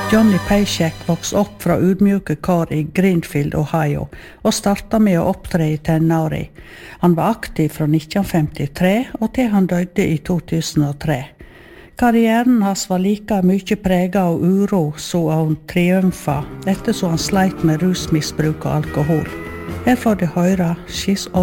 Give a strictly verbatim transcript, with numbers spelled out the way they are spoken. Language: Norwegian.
Johnny Paycheck vokste opp fra ydmyke kår i Greenfield, Ohio, og startet med å opptre i tenåri. Han var aktiv fra nitten femtitre og til han døde i to tusen og tre. Karrieren hans var like mye preget av uro som av triumfer, ettersom han sleit med rusmisbruk og alkohol. Her får du høre She's